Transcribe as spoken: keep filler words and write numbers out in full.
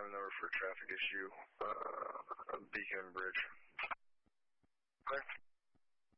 item number for traffic issue, uh, Beacon Bridge.